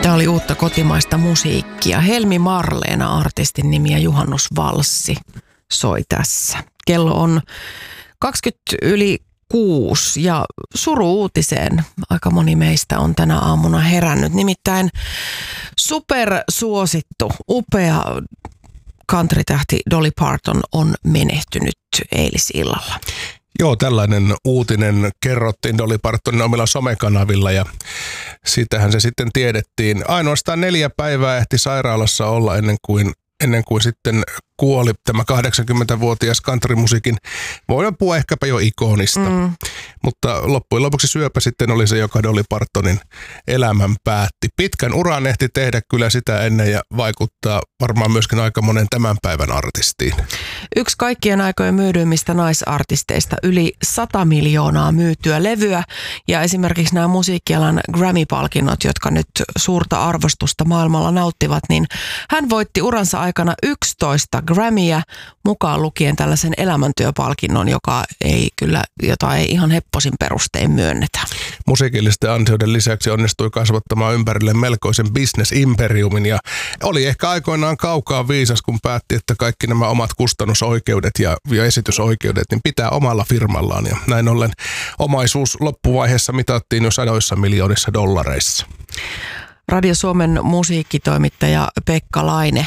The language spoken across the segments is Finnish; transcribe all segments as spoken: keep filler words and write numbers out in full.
Tämä oli uutta kotimaista musiikkia. Helmi Marleena artistin nimi ja Juhannus Valssi soi tässä. Kello on kaksikymmentä yli kuusi ja suru-uutiseen aika moni meistä on tänä aamuna herännyt. Nimittäin supersuosittu, upea country-tähti Dolly Parton on menehtynyt eilisillalla. Joo, tällainen uutinen kerrottiin Dolly Partonin omilla somekanavilla ja sitähän se sitten tiedettiin. Ainoastaan neljä päivää ehti sairaalassa olla ennen kuin, ennen kuin sitten kuoli tämä kahdeksankymmentävuotias countrymusiikin, voidaan puhua ehkäpä jo ikonista. Mm. Mutta loppujen lopuksi syöpä sitten oli se, joka Dolly Partonin elämän päätti. Pitkän uran ehti tehdä kyllä sitä ennen ja vaikuttaa varmaan myöskin aika monen tämän päivän artistiin. Yksi kaikkien aikojen myydyimmistä naisartisteista, yli sata miljoonaa myytyä levyä ja esimerkiksi nämä musiikkialan Grammy-palkinnot, jotka nyt suurta arvostusta maailmalla nauttivat, niin hän voitti uransa aikana yksitoista Grammyä, mukaan lukien tällaisen elämäntyöpalkinnon, joka ei kyllä, jota ei ihan hepposin perustein myönnetä. Musiikillisten ansioiden lisäksi onnistui kasvattamaan ympärille melkoisen business-imperiumin ja oli ehkä aikoinaan kaukaa viisas, kun päätti, että kaikki nämä omat kustannusoikeudet ja, ja esitysoikeudet niin pitää omalla firmallaan. Ja näin ollen omaisuus loppuvaiheessa mitattiin jo sadoissa miljoonissa dollareissa. Radio Suomen musiikkitoimittaja Pekka Laine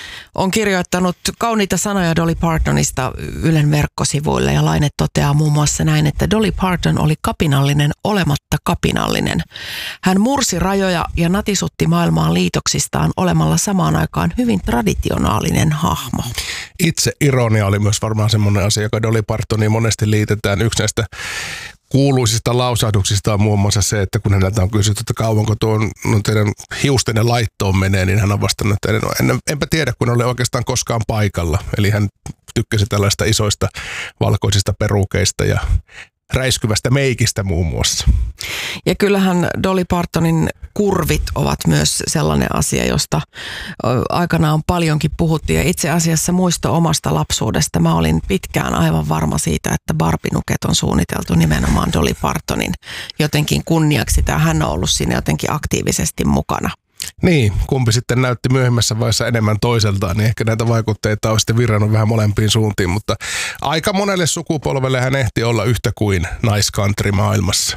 on kirjoittanut kauniita sanoja Dolly Partonista Ylen verkkosivuille ja Laine toteaa muun muassa näin, että Dolly Parton oli kapinallinen olematta kapinallinen. Hän mursi rajoja ja natisutti maailmaan liitoksistaan olemalla samaan aikaan hyvin traditionaalinen hahmo. Itse ironia oli myös varmaan semmoinen asia, joka Dolly Partoniin monesti liitetään. Yksi näistä kuuluisista lausahduksista on muun muassa se, että kun häneltä on kysytty, että kauanko tuon no teidän hiustenne laittoon menee, niin hän on vastannut, että en, en, enpä tiedä, kun ole oikeastaan koskaan paikalla. Eli hän tykkäsi tällaista isoista valkoisista perukeista ja räiskyvästä meikistä muun muassa. Ja kyllähän Dolly Partonin kurvit ovat myös sellainen asia, josta aikanaan paljonkin puhuttiin. Ja itse asiassa muisto omasta lapsuudesta. Mä olin pitkään aivan varma siitä, että Barbinuket on suunniteltu nimenomaan Dolly Partonin jotenkin kunniaksi. Tai hän on ollut siinä jotenkin aktiivisesti mukana. Niin, kumpi sitten näytti myöhemmässä vaiheessa enemmän toiseltaan, niin ehkä näitä vaikutteita on sitten virrannut vähän molempiin suuntiin, mutta aika monelle sukupolvelle hän ehti olla yhtä kuin naiskantri maailmassa.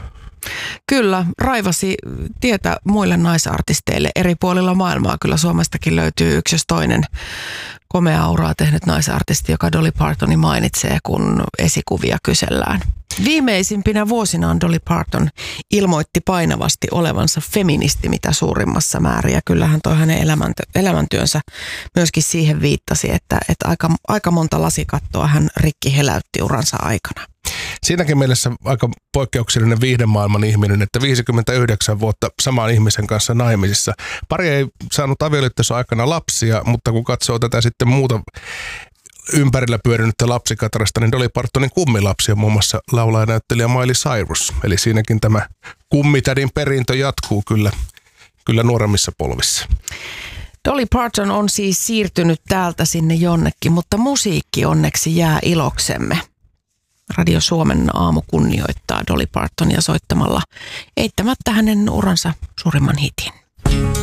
Kyllä, raivasi tietä muille naisartisteille eri puolilla maailmaa. Kyllä Suomestakin löytyy yksi jos toinen komea auraa tehnyt naisartisti, joka Dolly Partoni mainitsee, kun esikuvia kysellään. Viimeisimpinä vuosinaan Dolly Parton ilmoitti painavasti olevansa feministi mitä suurimmassa määrin. Ja kyllähän toi hänen elämäntö, elämäntyönsä myöskin siihen viittasi, että, että aika, aika monta lasikattoa hän rikki heläytti uransa aikana. Siinäkin mielessä aika poikkeuksellinen viihdemaailman ihminen, että viisikymmentäyhdeksän vuotta saman ihmisen kanssa naimisissa. Pari ei saanut avioliittonsa aikana lapsia, mutta kun katsoo tätä sitten muuta ympärillä pyörinyttä lapsikatarasta, niin Dolly Partonin kummilapsi on muun muassa laulaja ja näyttelijä Miley Cyrus. Eli siinäkin tämä kummitädin perintö jatkuu kyllä, kyllä nuoremmissa polvissa. Dolly Parton on siis siirtynyt täältä sinne jonnekin, mutta musiikki onneksi jää iloksemme. Radio Suomen aamu kunnioittaa Dolly Partonia soittamalla eittämättä hänen uransa suurimman hitin.